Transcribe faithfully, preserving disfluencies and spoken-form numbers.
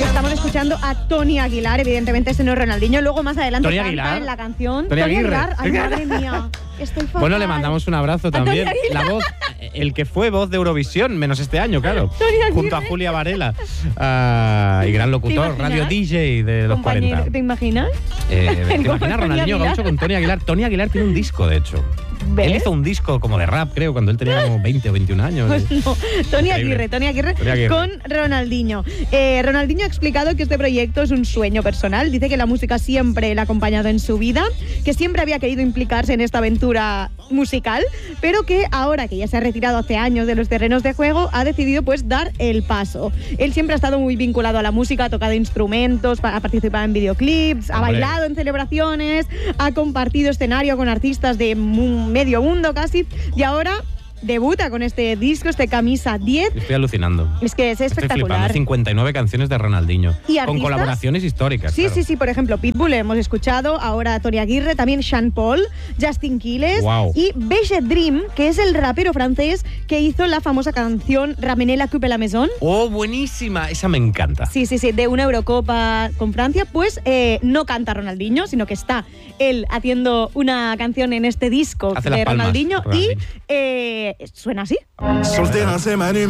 Estamos escuchando a Tony Aguilar, evidentemente ese no es Ronaldinho. Luego más adelante Tony canta Aguilar. en la canción. Tony Tony Aguirre. Aguilar. Ay, madre mía. Estoy fatal. Bueno, le mandamos un abrazo también. La voz, el que fue voz de Eurovisión, menos este año, claro. Junto a Julia Varela. Uh, y gran locutor, radio D J de los Compañero, cuarenta. ¿te imaginas? Eh, ¿Te imaginas Ronaldinho Gaucho con Tony Aguilar? Tony Aguilar tiene un disco, de hecho. ¿Ves? Él hizo un disco como de rap, creo, cuando él tenía como veinte o veintiún años. Pues no, Tony Aguirre, Tony Aguirre, Tony Aguirre con Ronaldinho. Eh, Ronaldinho ha explicado que este proyecto es un sueño personal. Dice que la música siempre le ha acompañado en su vida, que siempre había querido implicarse en esta aventura musical, pero que ahora que ya se ha retirado hace años de los terrenos de juego, ha decidido pues dar el paso. Él siempre ha estado muy vinculado a la música, ha tocado instrumentos, ha participado en videoclips, ha Hombre. bailado en celebraciones, ha compartido escenario con artistas de mu- medio mundo casi, y ahora debuta con este disco, este Camisa diez. Estoy alucinando. Es que es Estoy flipando. espectacular. cincuenta y nueve canciones de Ronaldinho. ¿Y con artistas? colaboraciones históricas. Sí, claro. sí, sí, por ejemplo, Pitbull hemos escuchado, ahora Tony Aguirre, también Sean Paul, Justin Quiles Wow. y Beige Dream, que es el rapero francés que hizo la famosa canción Ramenez la coupe à la maison. Oh, buenísima. Esa me encanta. Sí, sí, sí, de una Eurocopa con Francia, pues eh, no canta Ronaldinho, sino que está él haciendo una canción en este disco Hace de las palmas, Ronaldinho, Ronaldinho. y eh, suena así. Soltera se me anime.